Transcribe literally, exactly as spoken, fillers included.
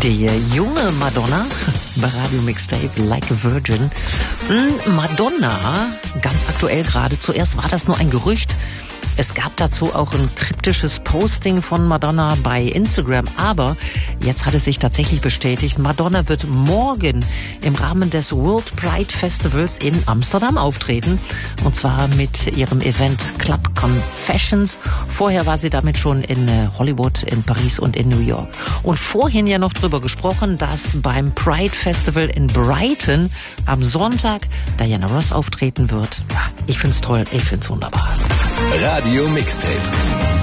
Die junge Madonna bei Radio Mixtape Like a Virgin. Madonna, ganz aktuell gerade. Zuerst war das nur ein Gerücht. Es gab dazu auch ein kryptisches Posting von Madonna bei Instagram, aber jetzt hat es sich tatsächlich bestätigt, Madonna wird morgen im Rahmen des World Pride Festivals in Amsterdam auftreten, und zwar mit ihrem Event Club Confessions. Vorher war sie damit schon in Hollywood, in Paris und in New York. Und vorhin ja noch drüber gesprochen, dass beim Pride Festival in Brighton am Sonntag Diana Ross auftreten wird. Ja, ich find's toll, ich find's wunderbar. Radio Mixtape.